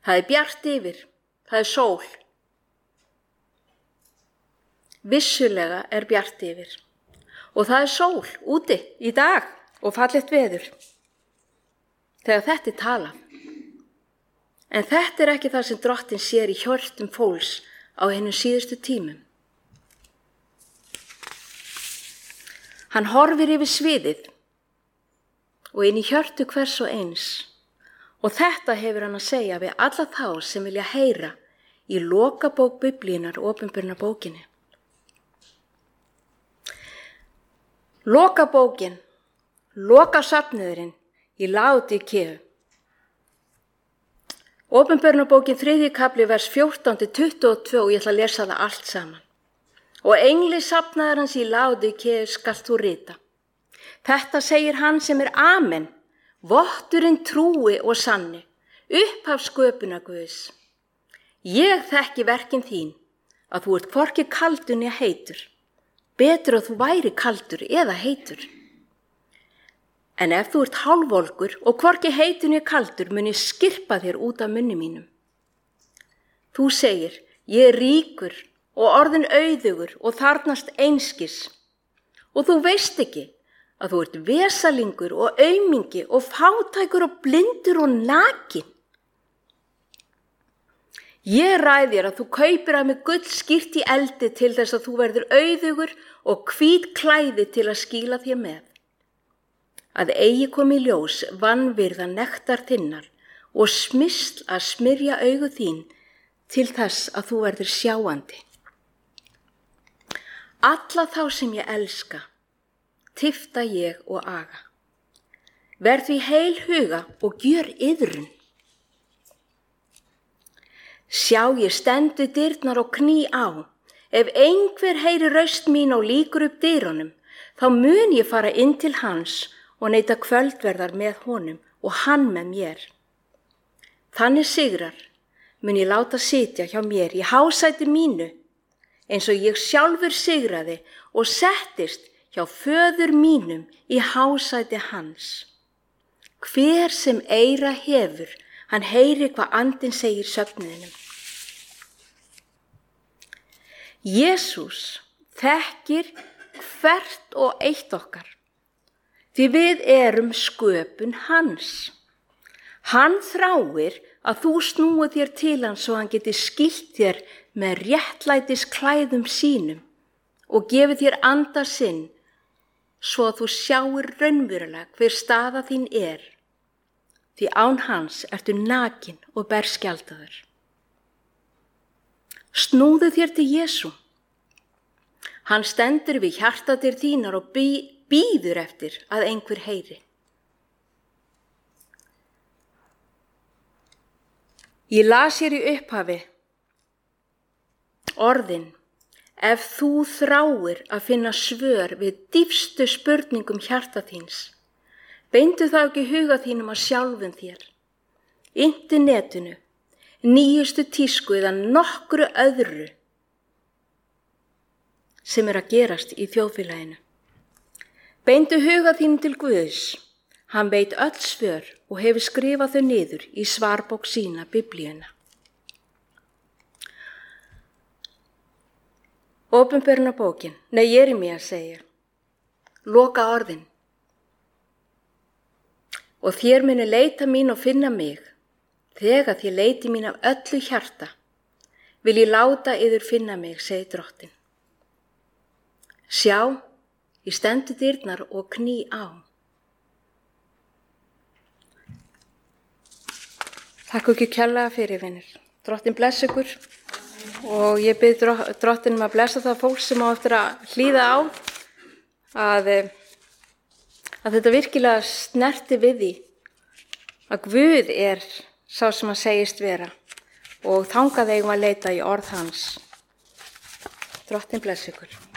Það bjart yfir, það sól. Vissulega bjart yfir og það sól úti í dag og fallegt veður. Þegar þetta talað. En þetta ekki það sem Drottinn sér í hjörtum fólks á hinum síðustu tímum. Hann horfir yfir sviðið og inn í hjörtu hvers og eins. Og þetta hefur hann að segja við alla þá sem vilja heyra í lokabók Biblíunnar, opinberunarbókinni. Lokabókin, lokasafniðurinn í Laódíkeu. Opinberunarbókin 3. kafli vers 14-22 og ég ætla að lesa það allt saman. Og engli safnaðarins í Laódíkeu skalt þú rita. Þetta segir hann sem Amen, votturinn trúi og sanni, upphaf sköpunar Guðs. Ég þekki verkin þín, að þú ert hvorki kaldur né heitur. Betur að þú væri kaldur eða heitur. En ef þú ert hálfvolgur og hvorki heitur né kaldur mun ég skirpa þér út af munni mínum. Þú segir, ég ríkur og orðin auðugur og þarnast einskis. Og þú veist ekki að þú ert vesalingur og aumingi og fátækur og blindur og nakin. Ég ræð þér að þú kaupir af mig gull skýrt í eldi til þess að þú verður auðugur og hvít klæði til að skýla þér með. Að eigi komi í ljós vanvirða nektar þinnar og smysl að smyrja augu þín til þess að þú verður sjáandi. Alla þá sem ég elska, tifta ég og aga. Verð því heil huga og gjör iðrun. Sjá, ég stendur dyrnar og kný á. Ef einhver heyri raust mín og lýkur upp dyrunum, þá mun ég fara inn til hans og neita kvöldverðar með honum og hann með mér. Þannig sigrar mun ég láta sitja hjá mér í hásæti mínu, eins og ég sjálfur sigraði og settist hjá föður mínum í hásæti hans. Hver sem eyra hefur, hann heyri hvað andinn segir söfnuðinum. Jesús þekkir hvert og eitt okkar, því við erum sköpun hans. Hann þráir að þú snúi þér til hans svo hann geti skýlt þér með réttlætis klæðum sínum og gefi þér anda sinn svo að þú sjáir raunverulega hver staða þín því án hans ertu nakin og berskjaldaður. Snúðu þér til Jesú. Hann stendur við hjartadyr þínar og bíður eftir að einhver heyri. Ég las hér í upphafi orðin, ef þú þráir að finna svör við dýpstu spurningum hjarta þíns, beindu þá ekki huga þínum að sjálfum þér, internetinu, nýjustu tísku eða nokkru öðru sem að gerast í þjóðfélaginu. Beindu huga þínum til Guðs, hann veit öll svör og hefur skrifað þau niður í svarbók sína, Biblíuna. Opinberunarbókin, Jeremía segir, loka orðin. Og þér muni leita mín og finna mig, þegar þér leiti mín af öllu hjarta, vil ég láta yður finna mig, segir Drottinn. Sjá, ég stendur dyrnar og kný á. Takk ekki kærlega fyrir, vinir. Drottinn bless ykkur og ég bið Drottinn að blessa það fólk sem á eftir að hlýða á að þetta virkilega snerti við því að Guð sá sem hann segist vera og þangað eigum að leita í orð hans. Drottinn bless ykkur.